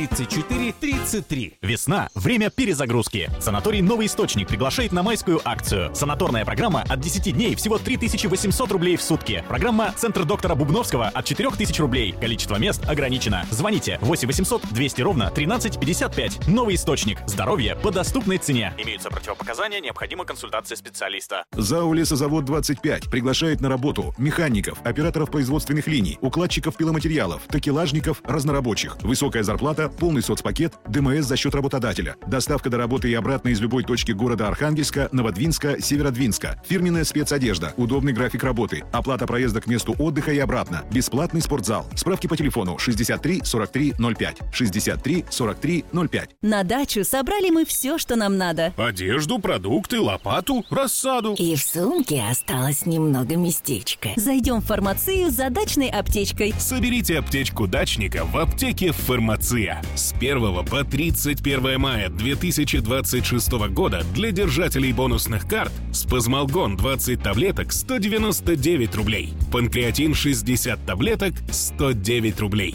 3433. Весна – время перезагрузки. Санаторий «Новый источник» приглашает на майскую акцию. Санаторная программа от 10 дней всего 3800 рублей в сутки. Программа «Центр доктора Бубновского» от 4000 рублей. Количество мест ограничено. Звоните 8 800 200 ровно 1355. «Новый источник». Здоровье по доступной цене. Имеются противопоказания, необходима консультация специалиста. ЗАО «Лесозавод 25» приглашает на работу механиков, операторов производственных линий, укладчиков пиломатериалов, такелажников, разнорабочих. Высокая зарплата, полный соцпакет, ДМС за счет работодателя. Доставка до работы и обратно из любой точки города Архангельска, Новодвинска, Северодвинска. Фирменная спецодежда, удобный график работы, оплата проезда к месту отдыха и обратно, бесплатный спортзал. Справки по телефону 63 43 05. 63 43 05. На дачу собрали мы все, что нам надо. Одежду, продукты, лопату, рассаду. И в сумке осталось немного местечка. Зайдем в фармацию за дачной аптечкой. Соберите аптечку дачника в аптеке «Фармация». С 1 по 31 мая 2026 года для держателей бонусных карт Спазмалгон 20 таблеток 199 рублей, Панкреатин 60 таблеток 109 рублей.